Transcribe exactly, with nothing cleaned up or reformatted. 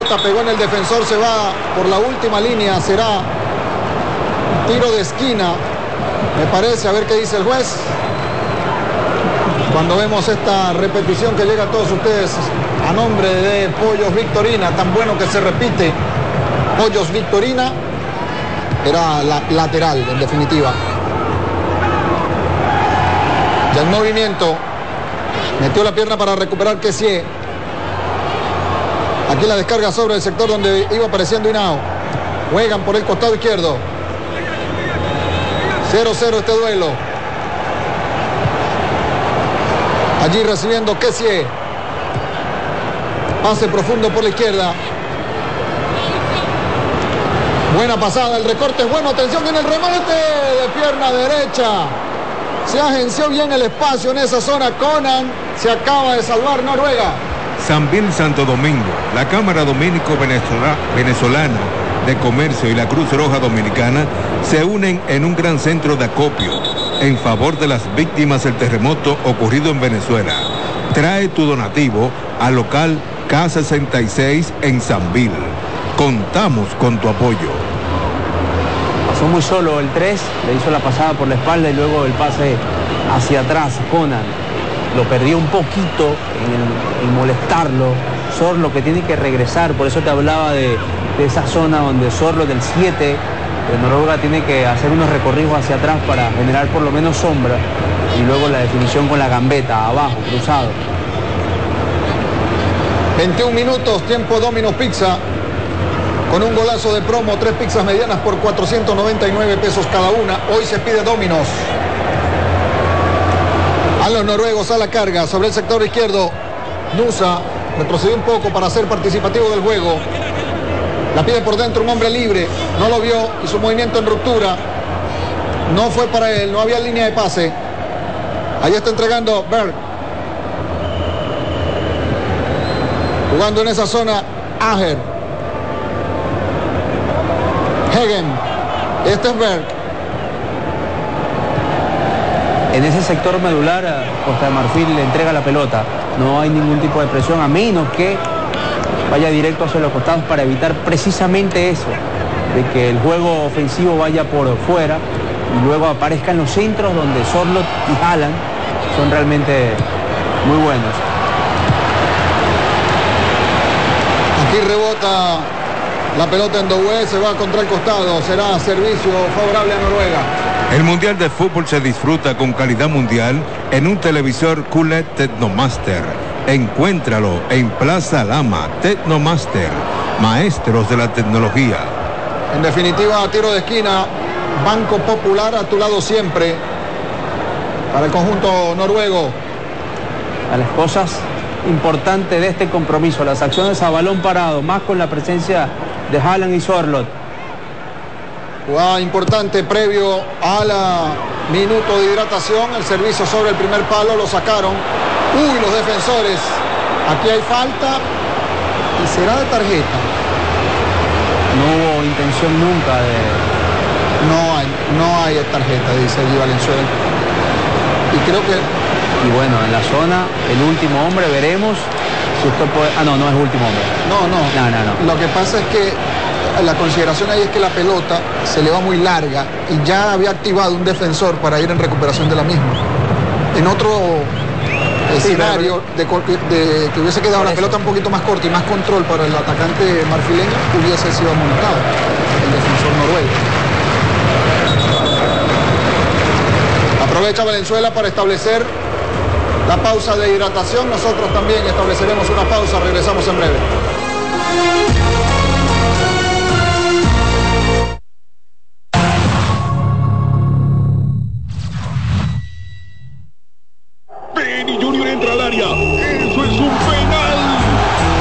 pelota pegó en el defensor, se va por la última línea, será tiro de esquina, me parece, a ver qué dice el juez. Cuando vemos esta repetición que llega a todos ustedes a nombre de Pollos Victorina, tan bueno que se repite, Pollos Victorina, era la lateral en definitiva. Ya en movimiento, metió la pierna para recuperar Kessie. Aquí la descarga sobre el sector donde iba apareciendo Hinao. Juegan por el costado izquierdo. cero cero este duelo. Allí recibiendo Kessie. Pase profundo por la izquierda. Buena pasada, el recorte es bueno. Atención en el remate de pierna derecha. Se agenció bien el espacio en esa zona. Conan se acaba de salvar Noruega. Sambil Santo Domingo, la Cámara Dominico-Venezolana de Comercio y la Cruz Roja Dominicana se unen en un gran centro de acopio en favor de las víctimas del terremoto ocurrido en Venezuela. Trae tu donativo al local K sesenta y seis en Sambil. Contamos con tu apoyo. Pasó muy solo el tres, le hizo la pasada por la espalda y luego el pase hacia atrás. Conan lo perdió un poquito en, el, en molestarlo. Sorlo que tiene que regresar, por eso te hablaba de, de esa zona donde Sorlo del siete de Noruega tiene que hacer unos recorridos hacia atrás para generar por lo menos sombra y luego la definición con la gambeta abajo, cruzado. veintiún minutos, tiempo Domino's Pizza. Con un golazo de promo, tres pizzas medianas por cuatrocientos noventa y nueve pesos cada una. Hoy se pide Domino's. A los noruegos a la carga sobre el sector izquierdo. Nusa retrocedió un poco para ser participativo del juego. La pide por dentro un hombre libre. No lo vio y su movimiento en ruptura no fue para él. No había línea de pase. Ahí está entregando Berg. Jugando en esa zona Ager. Hegen. Este es Berg. En ese sector medular, Costa de Marfil le entrega la pelota. No hay ningún tipo de presión, a menos que vaya directo hacia los costados para evitar precisamente eso, de que el juego ofensivo vaya por fuera y luego aparezcan los centros donde Sorlot y Haaland son realmente muy buenos. Aquí rebota la pelota en Doué, se va contra el costado, será servicio favorable a Noruega. El Mundial de Fútbol se disfruta con calidad mundial en un televisor Q L E D Technomaster. Encuéntralo en Plaza Lama. Technomaster, maestros de la tecnología. En definitiva, tiro de esquina, Banco Popular a tu lado siempre para el conjunto noruego. A las cosas importantes de este compromiso, las acciones a balón parado, más con la presencia de Haaland y Sorlot. Jugada importante previo a la minuto de hidratación, el servicio sobre el primer palo, lo sacaron. Uy, los defensores. Aquí hay falta y será de tarjeta. No hubo intención nunca de... No hay, no hay tarjeta, dice Guy Valenzuela. Y creo que... Y bueno, en la zona, el último hombre, veremos si esto puede... Ah, no, no es el último hombre. No, no. No, no, no. Lo que pasa es que la consideración ahí es que la pelota se le va muy larga y ya había activado un defensor para ir en recuperación de la misma. En otro escenario de, de que hubiese quedado la pelota un poquito más corta y más control para el atacante marfileño, hubiese sido amontado el defensor noruego. Aprovecha Valenzuela para establecer la pausa de hidratación. Nosotros también estableceremos una pausa. Regresamos en breve.